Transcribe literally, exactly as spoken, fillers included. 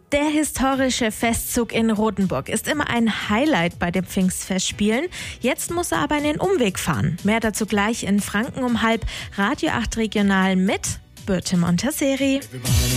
Der historische Festzug in Rothenburg ist immer ein Highlight bei den Pfingstfestspielen. Jetzt muss er aber einen Umweg fahren. Mehr dazu gleich in Franken um halb. Radio acht Regional mit Birte Montesseri.